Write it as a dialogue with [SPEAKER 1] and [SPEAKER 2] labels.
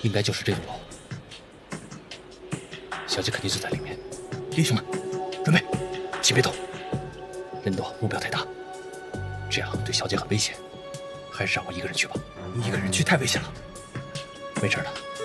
[SPEAKER 1] 应该就是这栋楼。小姐肯定是在里面。弟兄们，准备，请别动，人多，目标太大，这样对小姐很危险。还是让我一个人去吧。你一个人去太危险了。没事的，